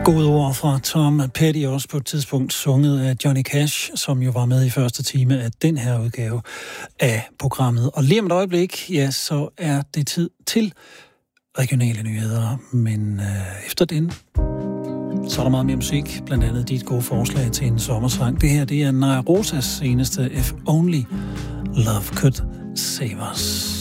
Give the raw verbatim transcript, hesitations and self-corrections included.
Gode ord fra Tom Petty, også på et tidspunkt sunget af Johnny Cash, som jo var med i første time af den her udgave af programmet. Og lige om et øjeblik, ja, så er det tid til regionale nyheder, men øh, efter den, så er der meget mere musik, blandt andet dit gode forslag til en sommersang. Det her, det er Naya Rosas seneste If Only Love Could Save Us.